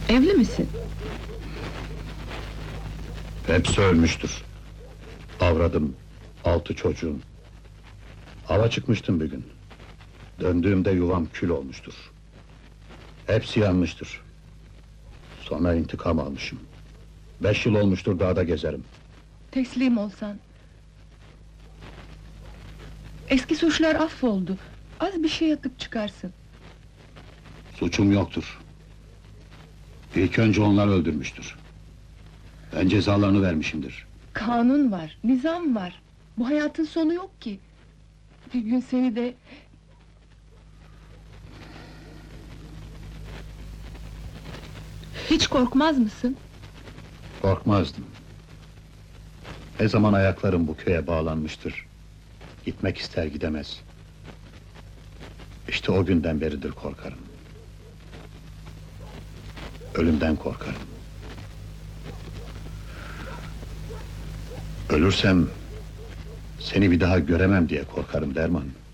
Evli misin? Hepsi ölmüştür. Avradım, 6 çocuğum. Hava çıkmıştım bir gün. Döndüğümde yuvam kül olmuştur. Hepsi yanmıştır. Sonra intikam almışım. 5 yıl olmuştur dağda gezerim. Teslim olsan. Eski suçlar affoldu. Az bir şey yatıp çıkarsın. Suçum yoktur. İlk önce onlar öldürmüştür. Ben cezalarını vermişimdir. Kanun var, nizam var. Bu hayatın sonu yok ki. Bir gün seni de... Hiç korkmaz mısın? Korkmazdım. Ne zaman ayaklarım bu köye bağlanmıştır. Gitmek ister gidemez. İşte o günden beridir korkarım. Ölümden korkarım. Ölürsem seni bir daha göremem diye korkarım Derman.